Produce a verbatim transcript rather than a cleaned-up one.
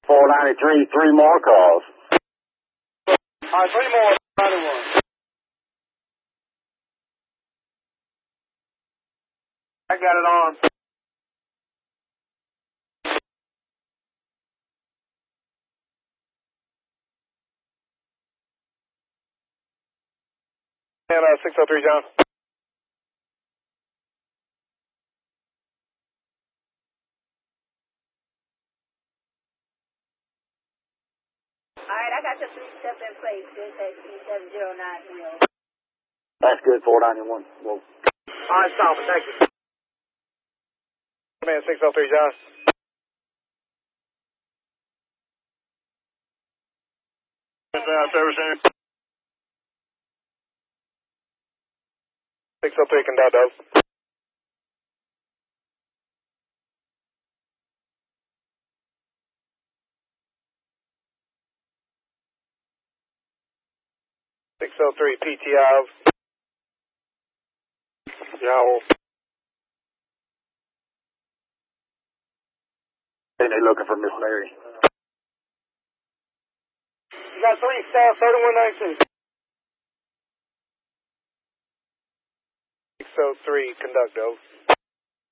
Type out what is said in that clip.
four ninety-three, three more calls. All right, three more, ninety-one. I got it on. And uh, six oh three, John. All right, I got your three step in place. This is seven zero nine three zero. That's good, four ninety-one. Whoa. All right, stop it. Thank you. Man, six oh three, Josh. Service center. six oh three, conduct those. six oh three, P T I. Yowl. I think they're looking for Miss Mary. You got three staff, thirty-one nineteen. six oh three, conduct those.